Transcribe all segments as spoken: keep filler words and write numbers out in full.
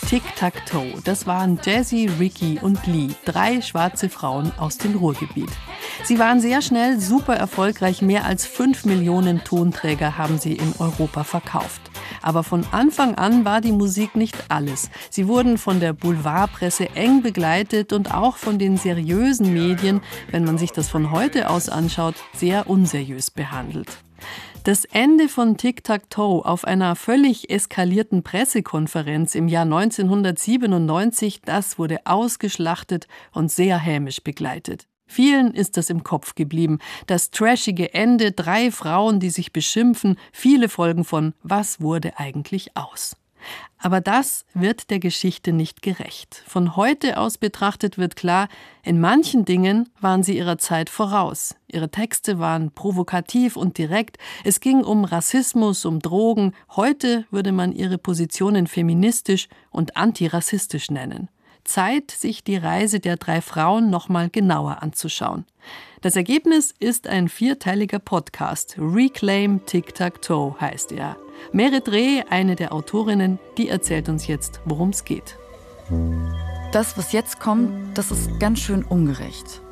Tic-Tac-Toe, das waren Jessie, Ricky und Lee, drei schwarze Frauen aus dem Ruhrgebiet. Sie waren sehr schnell super erfolgreich, mehr als fünf Millionen Tonträger haben sie in Europa verkauft. Aber von Anfang an war die Musik nicht alles. Sie wurden von der Boulevardpresse eng begleitet und auch von den seriösen Medien, wenn man sich das von heute aus anschaut, sehr unseriös behandelt. Das Ende von Tic-Tac-Toe auf einer völlig eskalierten Pressekonferenz im Jahr neunzehnhundertsiebenundneunzig, das wurde ausgeschlachtet und sehr hämisch begleitet. Vielen ist das im Kopf geblieben. Das trashige Ende, drei Frauen, die sich beschimpfen, viele Folgen von Was wurde eigentlich aus? Aber das wird der Geschichte nicht gerecht. Von heute aus betrachtet wird klar, in manchen Dingen waren sie ihrer Zeit voraus. Ihre Texte waren provokativ und direkt. Es ging um Rassismus, um Drogen. Heute würde man ihre Positionen feministisch und antirassistisch nennen. Zeit, sich die Reise der drei Frauen noch mal genauer anzuschauen. Das Ergebnis ist ein vierteiliger Podcast. Reclaim Tic-Tac-Toe heißt er. Merit Reh, eine der Autorinnen, die erzählt uns jetzt, worum es geht. Das, was jetzt kommt, das ist ganz schön ungerecht.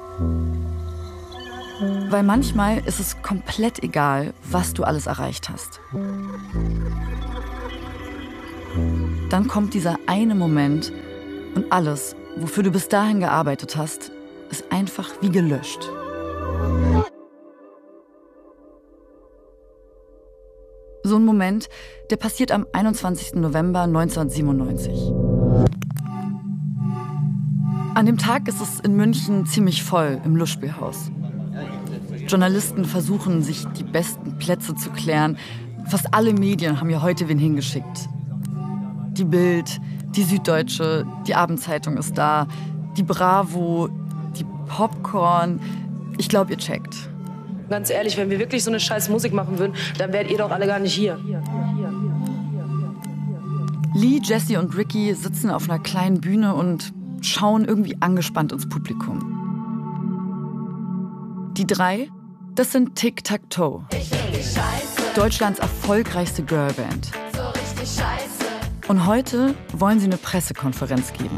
Weil manchmal ist es komplett egal, was du alles erreicht hast. Dann kommt dieser eine Moment, und alles, wofür du bis dahin gearbeitet hast, ist einfach wie gelöscht. So ein Moment, der passiert am einundzwanzigsten November neunzehnhundertsiebenundneunzig. An dem Tag ist es in München ziemlich voll im Lustspielhaus. Journalisten versuchen, sich die besten Plätze zu klären. Fast alle Medien haben ja heute wen hingeschickt. Die Bild, die Süddeutsche, die Abendzeitung ist da, die Bravo, die Popcorn. Ich glaube, ihr checkt. Ganz ehrlich, wenn wir wirklich so eine scheiß Musik machen würden, dann wärt ihr doch alle gar nicht hier. Lee, Jessie und Ricky sitzen auf einer kleinen Bühne und schauen irgendwie angespannt ins Publikum. Die drei, das sind Tic-Tac-Toe. Deutschlands erfolgreichste Girlband. So richtig scheiße. Und heute wollen sie eine Pressekonferenz geben.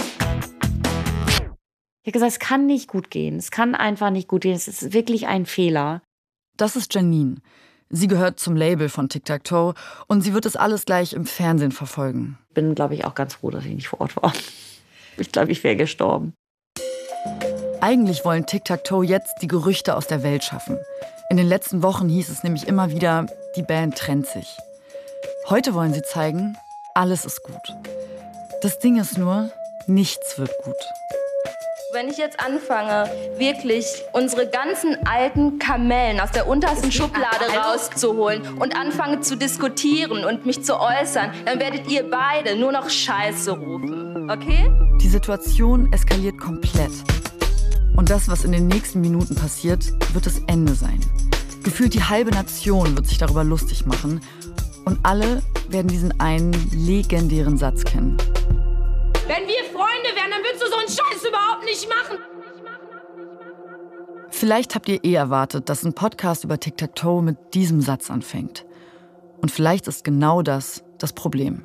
Ich habe gesagt, es kann nicht gut gehen. Es kann einfach nicht gut gehen. Es ist wirklich ein Fehler. Das ist Janine. Sie gehört zum Label von Tic-Tac-Toe und sie wird das alles gleich im Fernsehen verfolgen. Ich bin, glaube ich, auch ganz froh, dass ich nicht vor Ort war. Ich glaube, ich wäre gestorben. Eigentlich wollen Tic-Tac-Toe jetzt die Gerüchte aus der Welt schaffen. In den letzten Wochen hieß es nämlich immer wieder, die Band trennt sich. Heute wollen sie zeigen, alles ist gut. Das Ding ist nur, nichts wird gut. Wenn ich jetzt anfange, wirklich unsere ganzen alten Kamellen aus der untersten Schublade rauszuholen und anfange zu diskutieren und mich zu äußern, dann werdet ihr beide nur noch Scheiße rufen. Okay? Die Situation eskaliert komplett. Und das, was in den nächsten Minuten passiert, wird das Ende sein. Gefühlt die halbe Nation wird sich darüber lustig machen. Und alle werden diesen einen legendären Satz kennen. Wenn wir Freunde wären, dann würdest du so einen Scheiß überhaupt nicht machen. Vielleicht habt ihr eh erwartet, dass ein Podcast über Tic-Tac-Toe mit diesem Satz anfängt. Und vielleicht ist genau das das Problem.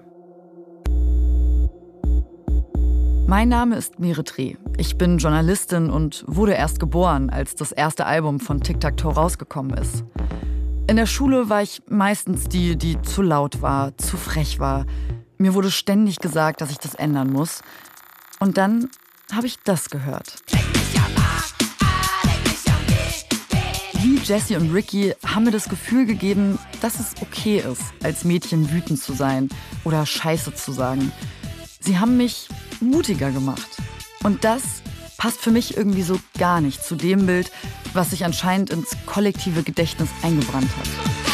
Mein Name ist Merit Reh. Ich bin Journalistin und wurde erst geboren, als das erste Album von Tic-Tac-Toe rausgekommen ist. In der Schule war ich meistens die, die zu laut war, zu frech war. Mir wurde ständig gesagt, dass ich das ändern muss. Und dann habe ich das gehört. Lee, Jessie und Ricky haben mir das Gefühl gegeben, dass es okay ist, als Mädchen wütend zu sein oder Scheiße zu sagen. Sie haben mich mutiger gemacht. Und das passt für mich irgendwie so gar nicht zu dem Bild, was sich anscheinend ins kollektive Gedächtnis eingebrannt hat.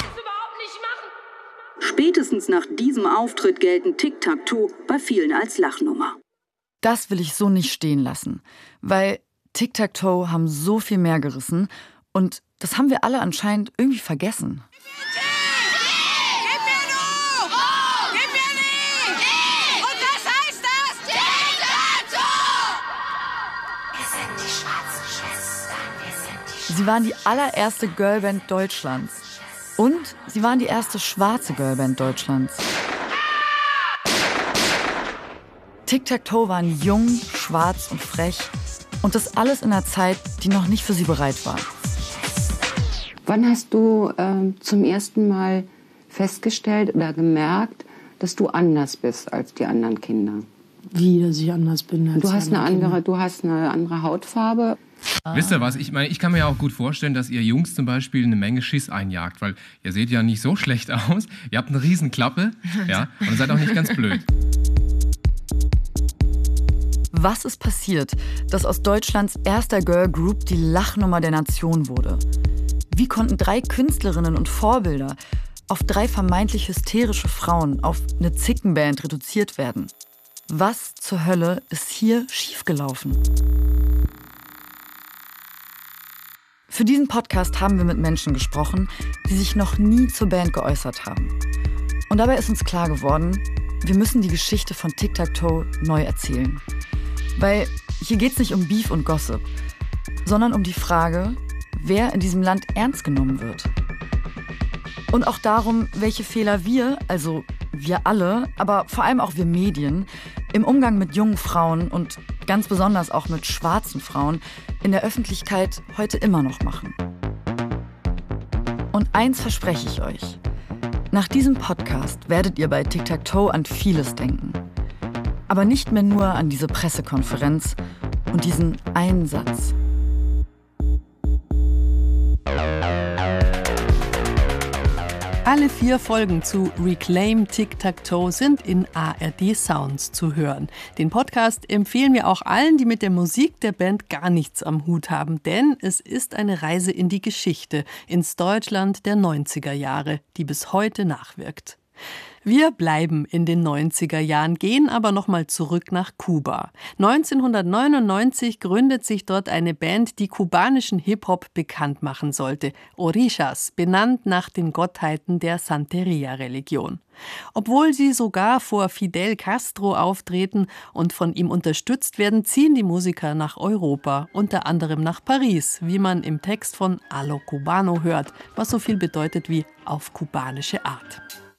Spätestens nach diesem Auftritt gelten Tic-Tac-Toe bei vielen als Lachnummer. Das will ich so nicht stehen lassen, weil Tic-Tac-Toe haben so viel mehr gerissen und das haben wir alle anscheinend irgendwie vergessen. Sie waren die allererste Girlband Deutschlands. Und sie waren die erste schwarze Girlband Deutschlands. Tic-Tac-Toe waren jung, schwarz und frech. Und das alles in einer Zeit, die noch nicht für sie bereit war. Wann hast du äh, zum ersten Mal festgestellt oder gemerkt, dass du anders bist als die anderen Kinder? Wie, dass ich anders bin als du hast die eine anderen andere, Kinder? Du hast eine andere Hautfarbe. Ah. Wisst ihr was, ich meine, ich kann mir ja auch gut vorstellen, dass ihr Jungs zum Beispiel eine Menge Schiss einjagt, weil ihr seht ja nicht so schlecht aus, ihr habt eine Riesenklappe, ja, und seid auch nicht ganz blöd. Was ist passiert, dass aus Deutschlands erster Girlgroup die Lachnummer der Nation wurde? Wie konnten drei Künstlerinnen und Vorbilder auf drei vermeintlich hysterische Frauen auf eine Zickenband reduziert werden? Was zur Hölle ist hier schiefgelaufen? Für diesen Podcast haben wir mit Menschen gesprochen, die sich noch nie zur Band geäußert haben. Und dabei ist uns klar geworden, wir müssen die Geschichte von Tic-Tac-Toe neu erzählen. Weil hier geht es nicht um Beef und Gossip, sondern um die Frage, wer in diesem Land ernst genommen wird. Und auch darum, welche Fehler wir, also wir alle, aber vor allem auch wir Medien, im Umgang mit jungen Frauen und ganz besonders auch mit schwarzen Frauen in der Öffentlichkeit heute immer noch machen. Und eins verspreche ich euch. Nach diesem Podcast werdet ihr bei Tic-Tac-Toe an vieles denken. Aber nicht mehr nur an diese Pressekonferenz und diesen einen Satz. Alle vier Folgen zu Reclaim Tic-Tac-Toe sind in A R D Sounds zu hören. Den Podcast empfehlen wir auch allen, die mit der Musik der Band gar nichts am Hut haben, denn es ist eine Reise in die Geschichte, ins Deutschland der neunziger Jahre, die bis heute nachwirkt. Wir bleiben in den neunziger Jahren, gehen aber nochmal zurück nach Kuba. neunzehnhundertneunundneunzig gründet sich dort eine Band, die kubanischen Hip-Hop bekannt machen sollte. Orishas, benannt nach den Gottheiten der Santeria-Religion. Obwohl sie sogar vor Fidel Castro auftreten und von ihm unterstützt werden, ziehen die Musiker nach Europa, unter anderem nach Paris, wie man im Text von A lo Cubano hört, was so viel bedeutet wie auf kubanische Art.